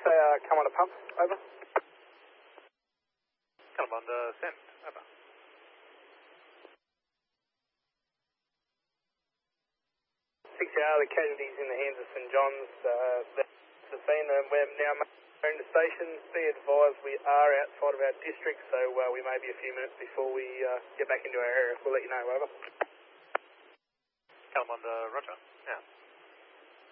come on a pump, over. Come on the send, over. 6-hour, the casualties in the hands of St John's. That's the scene, and we're now in the station. Be advised, we are outside of our district, so we may be a few minutes before we get back into our area. We'll let you know, over. Come on the Roger, now.